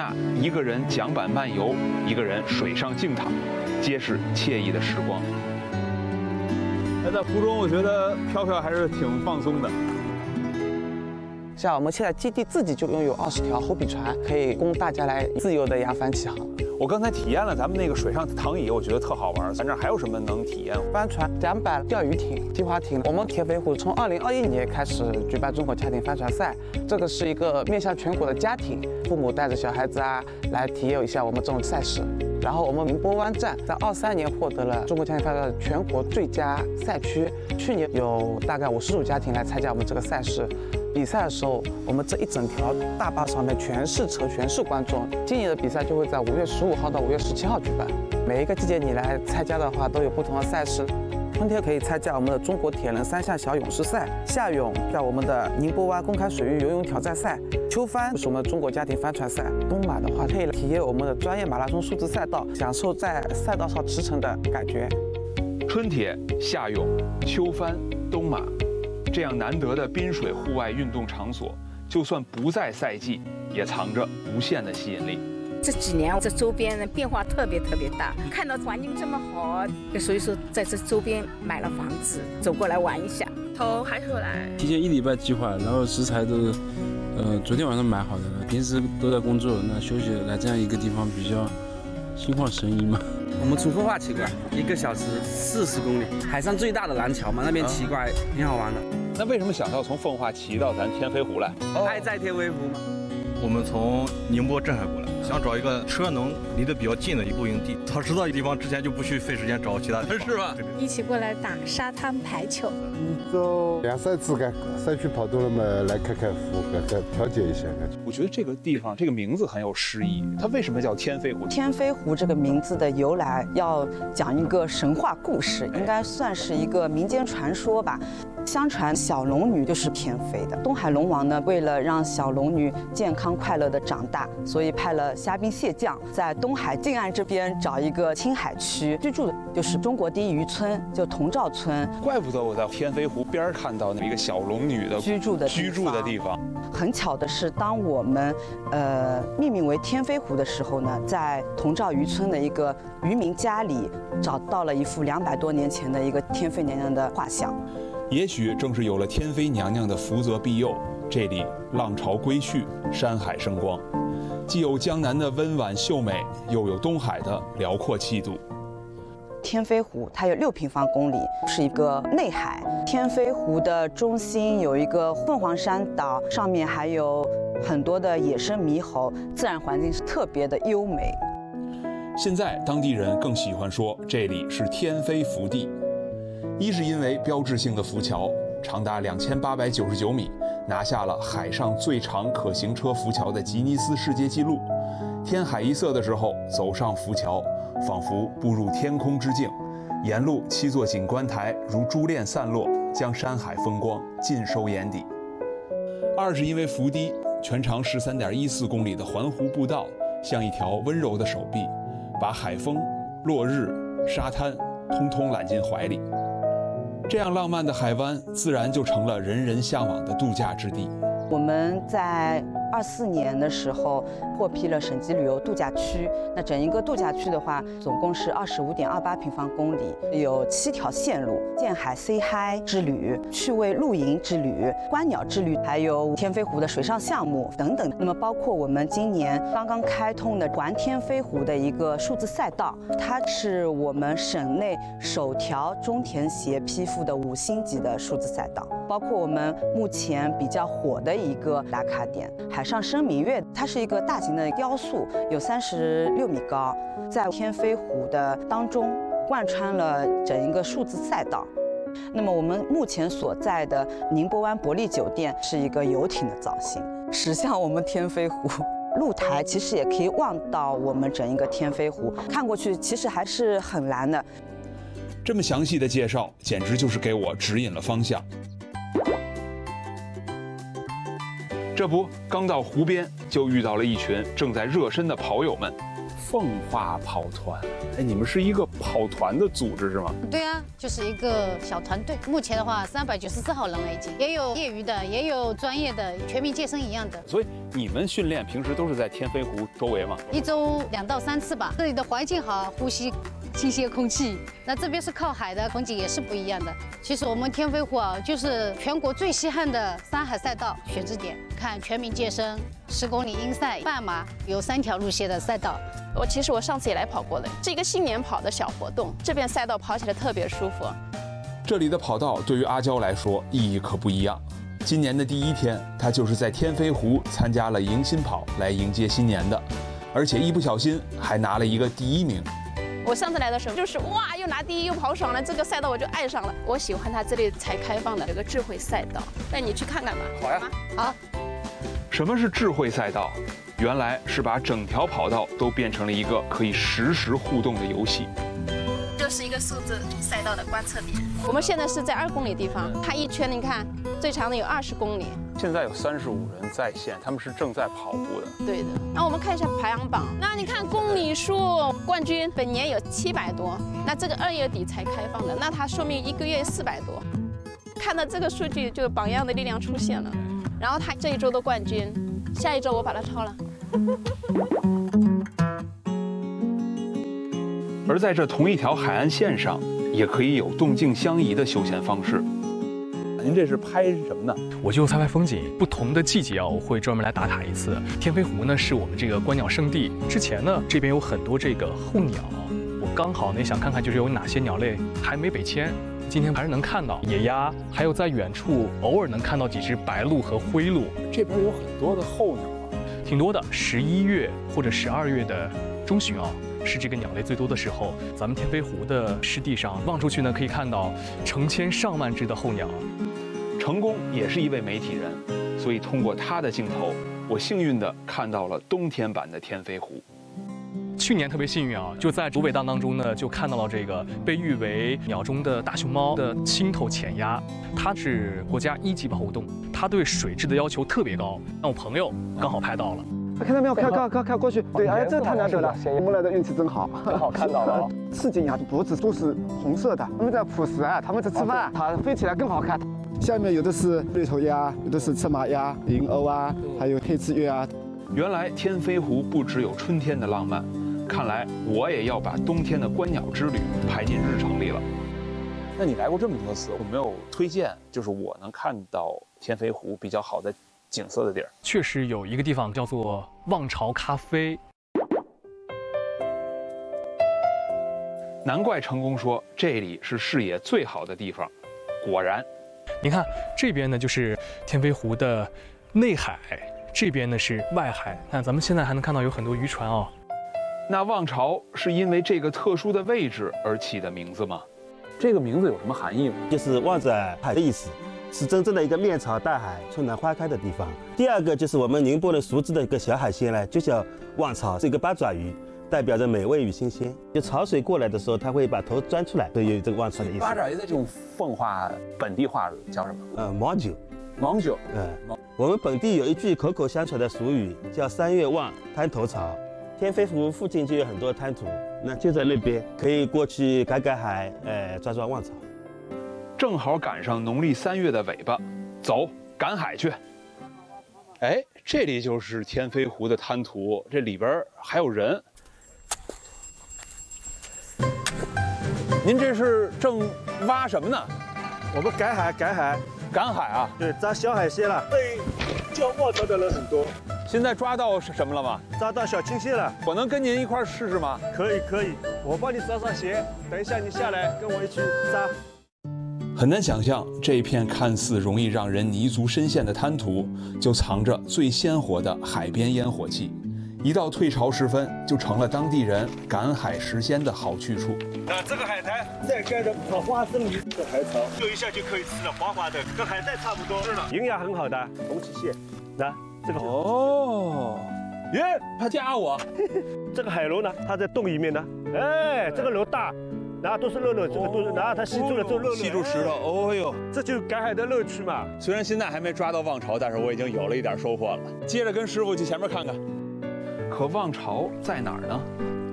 下，一个人桨板漫游，一个人水上静躺，皆是惬意的时光。在湖中，我觉得飘飘还是挺放松的。 像我们现在基地自己就拥有20条后比船，可以供大家来自由的扬帆起航。 我刚才体验了咱们那个水上躺椅，我觉得特好玩。咱这儿还有什么能体验？ 帆船、桨板、钓鱼艇、皮划艇。我们天飞湖从2021年开始举办中国家庭帆船赛，这个是一个面向全国的家庭，父母带着小孩子来体验一下我们这种赛事。然后我们宁波湾站在23年获得了中国家庭帆船全国最佳赛区，去年有大概50组家庭来参加我们这个赛事。比赛的时候，我们这一整条大坝上面全是车，全是观众。今年的比赛就会在5月15号到5月17号举办。每一个季节你来参加的话，都有不同的赛事。春天可以参加我们的中国铁人3项小勇士赛，夏泳在我们的宁波湾公开水域游泳挑战赛，秋帆是我们中国家庭帆船赛，冬马的话可以体验我们的专业马拉松数字赛道，享受在赛道上驰骋的感觉。 春铁、夏泳、秋帆、冬马。这样难得的滨水户外运动场所，就算不在赛季，也藏着无限的吸引力。 这几年这周边的变化特别大，看到环境这么好，所以说在这周边买了房子，走过来玩一下。 投海口来， 提前1礼拜计划，然后食材都昨天晚上买好的了，平时都在工作，那休息来这样一个地方比较心旷神怡嘛。 我们从奉化骑过来，1个小时40公里，海上最大的廊桥嘛，那边骑过来挺好玩的。 那为什么想到从奉化骑到咱天飞湖来？ 爱在天飞湖嘛。 我们从宁波镇海过来，想找一个车能离得比较近的露营地。早知道地方之前就不去费时间找其他地方， 是吧？ 一起过来打沙滩排球。 一周2、3次干，赛区跑多了嘛，来开湖，调节一下。 我觉得这个地方这个名字很有诗意，它为什么叫天飞湖？ 天飞湖这个名字的由来，要讲一个神话故事，应该算是一个民间传说吧。相传小龙女就是天飞的，东海龙王呢，为了让小龙女健康快乐的长大，所以派了虾兵蟹将在东海近岸这边找一个青海区居住的，就是中国第一渔村，就童兆村。 怪不得我在天飞湖边看到那一个小龙女的居住的地方。 很巧的是，当我们命名为天飞湖的时候呢，在童兆渔村的一个渔民家里找到了一幅200多年前的一个天妃娘娘的画像。 也许正是有了天妃娘娘的福泽庇佑，这里浪潮归去，山海生光，既有江南的温婉秀美，又有东海的辽阔气度。 天飞湖它有6平方公里，是一个内海。天飞湖的中心有一个凤凰山岛，上面还有很多的野生猕猴，自然环境是特别的优美。 现在当地人更喜欢说这里是天飞福地。一是因为标志性的浮桥长达2899米，拿下了海上最长可行车浮桥的吉尼斯世界纪录。天海一色的时候，走上浮桥，仿佛步入天空之境。沿路7座景观台如珠链散落，将山海风光尽收眼底。二是因为福堤全长13.14公里的环湖步道，像一条温柔的手臂，把海风、落日、沙滩通通揽进怀里。这样浪漫的海湾，自然就成了人人向往的度假之地。 我们在24年的时候获批了省级旅游度假区。那整一个度假区的话，总共是25.28平方公里，有7条线路：建海 Say Hi 之旅、趣味露营之旅、观鸟之旅，还有天飞湖的水上项目等等。那么包括我们今年刚刚开通的环天飞湖的一个数字赛道，它是我们省内首条中田协批复的5星级的数字赛道。包括我们目前比较火的一个打卡点海上生明月，它是一个大型的雕塑，有36米高，在天飞湖的当中贯穿了整一个数字赛道。那么我们目前所在的宁波湾伯利酒店是一个游艇的造型，驶向我们天飞湖。露台其实也可以望到我们整一个天飞湖，看过去其实还是很蓝的。 这么详细的介绍，简直就是给我指引了方向。 这不，刚到湖边就遇到了一群正在热身的跑友们。奉化跑团，哎，你们是一个跑团的组织是吗？ 对啊，就是一个小团队。目前的话，394号人了已经，也有业余的，也有专业的，全民健身一样的。 所以你们训练平时都是在天飞湖周围吗？ 一周2到3次吧。这里的环境好，呼吸新鲜空气。那这边是靠海的，风景也是不一样的。其实我们天飞湖啊，就是全国最稀罕的山海赛道选址点。看全民健身，10公里英赛、半马，有3条路线的赛道。 其实我上次也来跑过了，是一个新年跑的小活动，这边赛道跑起来特别舒服。 这里的跑道对于阿娇来说意义可不一样。今年的第1天，她就是在天飞湖参加了迎新跑来迎接新年的，而且一不小心还拿了一个第1名。 我上次来的时候就是哇，又拿第1又跑爽了，这个赛道我就爱上了。我喜欢它这里才开放的这个智慧赛道，带你去看看吧。 好呀， 好。 什么是智慧赛道？原来是把整条跑道都变成了一个可以实时互动的游戏。 这是一个数字赛道的观测点。我们现在是在2公里地方，它一圈你看最长的有20公里。 现在有35人在线，他们是正在跑步的。 对的。然后我们看一下排行榜，那你看公里数冠军本年有700多，那这个2月底才开放的，那它说明1个月400多。看到这个数据，就榜样的力量出现了。然后他这一周的冠军，下一周我把他超了。 而在这同一条海岸线上，也可以有动静相宜的休闲方式。您这是拍什么呢？ 我就拍风景。不同的季节啊，我会专门来打卡一次。天飞湖呢是我们这个观鸟圣地。之前呢，这边有很多这个候鸟，我刚好呢想看看就是有哪些鸟类还没北迁。今天还是能看到野鸭，还有在远处偶尔能看到几只白鹭和灰鹭。 这边有很多的候鸟啊， 挺多的。11月或者12月的中旬啊，是这个鸟类最多的时候。咱们天飞湖的湿地上望出去呢，可以看到成千上万只的候鸟。 成功也是一位媒体人，所以通过他的镜头，我幸运地看到了冬天版的天飞湖。 去年特别幸运啊，就在竹北荡当中呢，就看到了这个被誉为鸟中的大熊猫的青头浅鸭，它是国家1级保护动物，它对水质的要求特别高。那我朋友刚好拍到了， 看到没有？看过去。对，哎，这太难得了，我们来的运气真好， 正好看到了。 刺锦鸭的脖子都是红色的，它们在捕食啊，它们在吃饭，它飞起来更好看。下面有的是绿头鸭，有的是赤马鸭、银鸥啊，还有黑翅鸢啊。 原来天飞湖不只有春天的浪漫。看来我也要把冬天的观鸟之旅排进日程里了。那你来过这么多次，有没有推荐就是我能看到天飞湖比较好的景色的地儿？ 确实有一个地方叫做望潮咖啡。 难怪成功说这里是视野最好的地方。果然， 你看这边呢就是天飞湖的内海，这边呢是外海。看咱们现在还能看到有很多渔船哦。 那望潮是因为这个特殊的位置而起的名字吗？这个名字有什么含义吗？ 就是望着海的意思，是真正的一个面朝大海、春暖花开的地方。第二个就是我们宁波人熟知的一个小海鲜呢，就叫望潮，是一个八爪鱼，代表着美味与新鲜。就潮水过来的时候，它会把头钻出来，所以有这个望潮的意思。 八爪鱼的这种奉化本地话叫什么？ 芒酒。 芒酒。 我们本地有一句口口相传的俗语，叫3月望，滩头潮。天飞湖附近就有很多滩涂，那就在那边，可以过去赶海，抓望潮。 正好赶上农历3月的尾巴，走，赶海去。哎，这里就是天飞湖的滩涂，这里边还有人。您这是正挖什么呢？ 我们赶海啊！ 对，抓小海鲜了。被叫望潮的人很多。 现在抓到什么了吗？ 抓到小青蟹了。 我能跟您一块试试吗？ 可以，我帮你装上鞋，等一下你下来跟我一起抓。 很难想象，这一片看似容易让人泥足深陷的滩涂，就藏着最鲜活的海边烟火气。一到退潮时分，就成了当地人赶海食鲜的好去处。 那这个海苔再盖着草花生米的海草，丢一下就可以吃了，滑滑的，跟海带差不多。是的，营养很好的红鳍蟹。那这个哦，耶，他夹我。 这个海螺呢，它在洞里面呢。哎，这个螺大， 然后都是肉，这个都是，然后它吸住了之后肉， 吸住石头，哦呦， 这就是赶海的乐趣嘛。 虽然现在还没抓到望潮，但是我已经有了一点收获了。接着跟师傅去前面看看。可望潮在哪儿呢？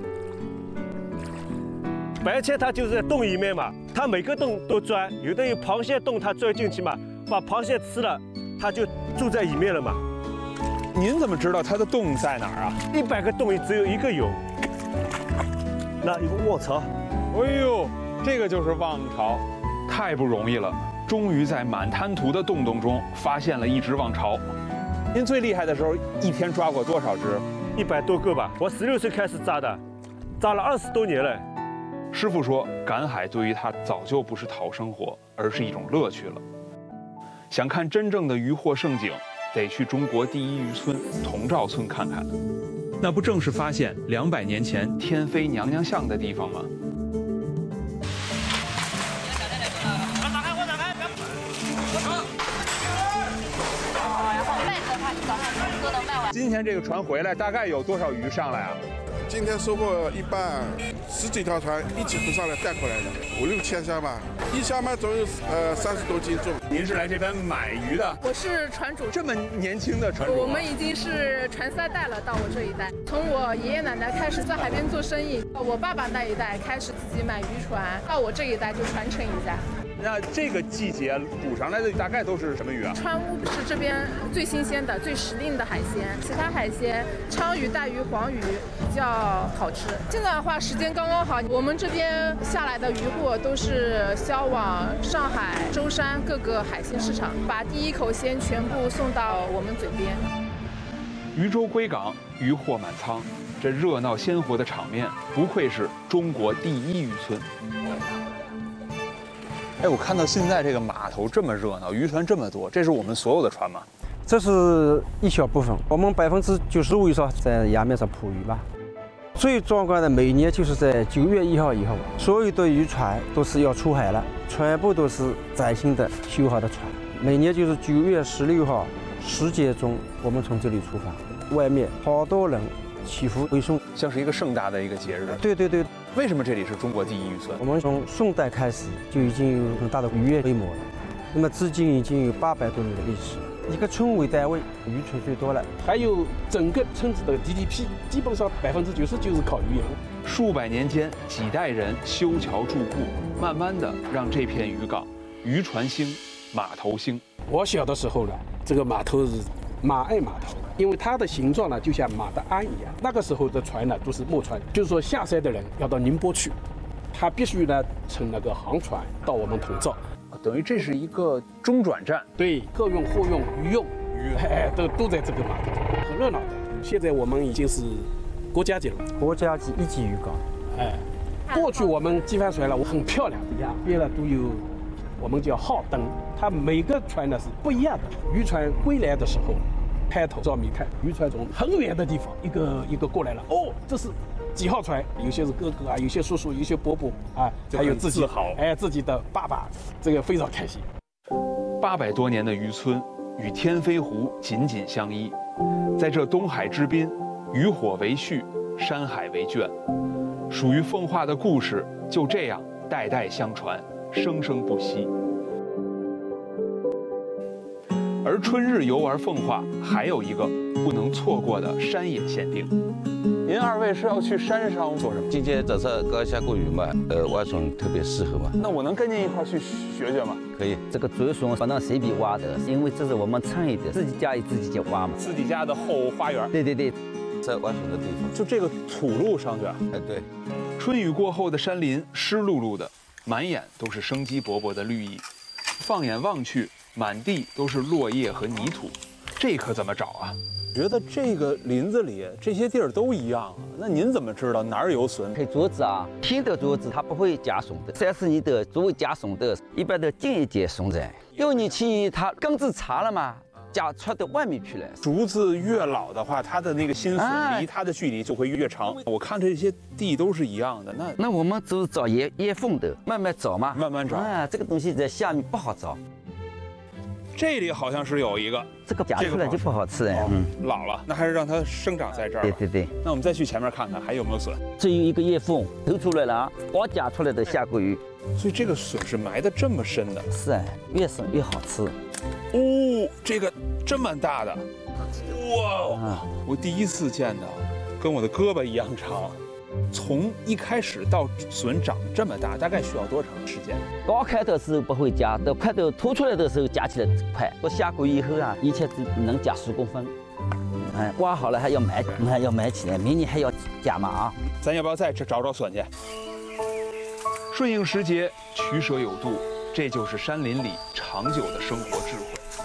白切它就是在洞里面嘛，它每个洞都钻，有的有螃蟹洞，它钻进去嘛，把螃蟹吃了，它就住在里面了嘛。 您怎么知道它的洞在哪儿啊 ？100个洞里只有1个有。那有个卧槽， 哎呦，这个就是望潮，太不容易了，终于在满滩涂的洞洞中发现了一只望潮。您最厉害的时候，一天抓过多少只 ？100多个吧。我16岁开始抓的，抓了20多年了。 师傅说，赶海对于他早就不是讨生活，而是一种乐趣了。想看真正的渔获盛景，得去中国第一渔村童肇村看看。那不正是发现200年前天妃娘娘像的地方吗？今天这个船回来，大概有多少鱼上来啊？ 今天收获一半，10几条船一起浮上来带回来的，5、6千箱吧，一箱嘛总有30多斤重。 您是来这边买鱼的？ 我是船主。 这么年轻的船主？ 我们已经是传3代了，到我这一代。从我爷爷奶奶开始在海边做生意，我爸爸那一代开始自己买渔船，到我这一代就传承一下。 那这个季节捕上来的大概都是什么鱼啊？ 川乌是这边最新鲜的、最时令的海鲜，其他海鲜鲳鱼、带鱼、黄鱼比较好吃。现在的话时间刚刚好，我们这边下来的渔货都是销往上海、舟山各个海鲜市场，把第一口鲜全部送到我们嘴边。 渔舟归港，渔获满仓，这热闹鲜活的场面，不愧是中国第一渔村。哎，我看到现在这个码头这么热闹，渔船这么多，这是我们所有的船吗？ 这是一小部分，我们95%以上在崖面上捕鱼吧。最壮观的每年就是在9月1号以后，所有的渔船都是要出海了，全部都是崭新的修好的船。每年就是9月16号10点钟，我们从这里出发，外面好多人祈福回送， 像是一个盛大的一个节日。 对对对。 为什么这里是中国第一渔村？ 我们从宋代开始就已经有很大的渔业规模了，那么至今已经有800多年的历史。一个村为单位，渔村最多了， 还有整个村子的 GDP 基本上90%就是靠渔业。 数百年间，几代人修桥筑固，慢慢的让这片渔港渔船兴，码头兴。 我小的时候呢，这个码头是马爱码头，因为它的形状呢就像马的鞍一样。那个时候的船呢都是木船，就是说下山的人要到宁波去，他必须呢乘那个航船到我们童肇， 等于这是一个中转站。 对，客运、货运、渔用，都在这个码头，很热闹的。现在我们已经是国家级了， 国家级1级渔港。 哎，过去我们机帆船了，很漂亮的呀，边了都有。我们叫号灯，它每个船呢是不一样的。渔船归来的时候，抬头照明看，渔船从很远的地方一个一个过来了。哦，这是几号船？有些是哥哥啊，有些叔叔，有些伯伯啊，还有自己自己的爸爸，这个非常开心。 800多年的渔村与天飞湖紧紧相依，在这东海之滨，渔火为序，山海为卷，属于奉化的故事就这样代代相传。生生不息。而春日游玩奉化还有一个不能错过的山野限定。您2位是要去山上做什么？ 今天早上刚下过雨嘛，蛙船特别适合嘛。 那我能跟您一块去学学吗？ 可以。这个竹笋不能随便挖的，因为这是我们村里的，自己家里自己就挖嘛。 自己家的后花园。 对对对，在挖笋的地方。 就这个土路上去啊？ 哎，对。 春雨过后的山林湿漉漉的。满眼都是生机勃勃的绿意，放眼望去，满地都是落叶和泥土，这可怎么找啊？觉得这个林子里这些地儿都一样啊，那您怎么知道哪儿有笋？ 配竹子啊，天的竹子它不会加笋的，30年的作为加笋的，一般都近一点笋在。6年前它根子长了嘛。加出到外面去了。 竹子越老的话，它的那个新笋离它的距离就会越长。我看这些地都是一样的， 那我们只是找岩缝的，慢慢找嘛， 慢慢找。 啊，这个东西在下面不好找。 这里好像是有一个， 这个夹出来就不好吃哎。 老了，那还是让它生长在这儿。 对对对。 那我们再去前面看看还有没有笋。 只有一个叶缝头出来了啊，刚夹出来的下锅鱼。 所以这个笋是埋得这么深的。 是哎，越深越好吃。 哦，这个这么大的，哇！我第一次见到，跟我的胳膊一样长。从一开始到笋长这么大，大概需要多长时间？ 刚开的时候不会夹，到快到凸出来的时候夹起来快。我下锅以后啊，一切只能夹10公分。哎，挖好了还要埋起来，明年还要夹嘛啊！ 咱要不要再找笋去？顺应时节，取舍有度，这就是山林里长久的生活智慧。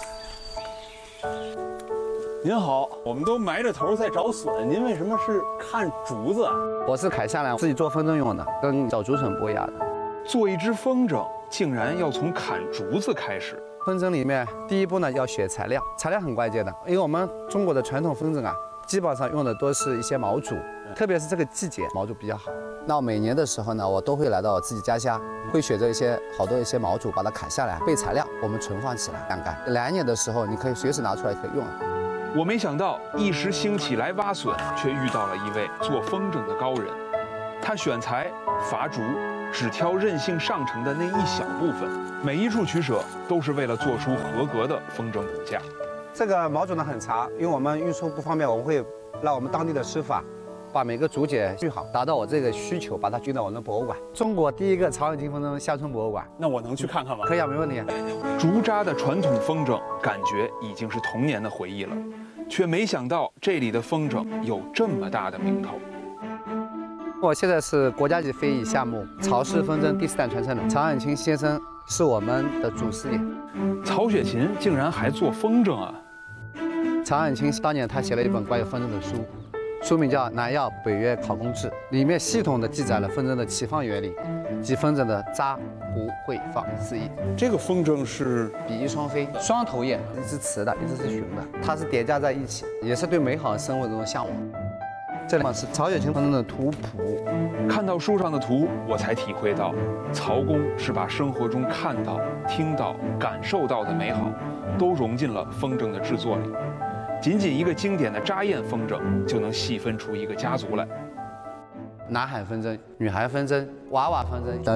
您好，我们都埋着头在找笋，您为什么是看竹子啊？ 我是砍下来自己做风筝用的，跟找竹笋不一样的。 做一只风筝，竟然要从砍竹子开始。 风筝里面第一步呢要选材料，材料很关键的，因为我们中国的传统风筝啊，基本上用的都是一些毛竹，特别是这个季节毛竹比较好。那我每年的时候呢，我都会来到我自己家乡，会选择好多一些毛竹，把它砍下来备材料，我们存放起来晾干。来年的时候，你可以随时拿出来可以用。 我没想到一时兴起来挖笋，却遇到了一位做风筝的高人。他选材伐竹，只挑韧性上乘的那一小部分，每一处取舍都是为了做出合格的风筝骨架。 这个毛竹呢很长，因为我们运输不方便，我们会让我们当地的师傅啊，把每个竹节锯好，达到我这个需求，把它运到我们的博物馆。中国第一个曹永清风筝乡村博物馆。 那我能去看看吗？ 可以啊，没问题。 竹扎的传统风筝，感觉已经是童年的回忆了，却没想到这里的风筝有这么大的名头。 我现在是国家级非遗项目曹氏风筝第4代传承人，曹永清先生是我们的祖师爷。 曹雪芹竟然还做风筝啊！ 曹永清当年他写了一本关于风筝的书，书名叫《南药北约考工志》，里面系统的记载了风筝的起放原理及风筝的扎、糊、会、放4艺。 这个风筝是比翼双飞，双头雁，一只雌的，一只是雄的，它是叠加在一起，也是对美好的生活的一种向往。这里是曹雪芹风筝的图谱。 看到书上的图，我才体会到，曹公是把生活中看到、听到、感受到的美好，都融进了风筝的制作里。仅仅一个经典的扎雁风筝，就能细分出一个家族来。 男孩风筝、女孩风筝、娃娃风筝等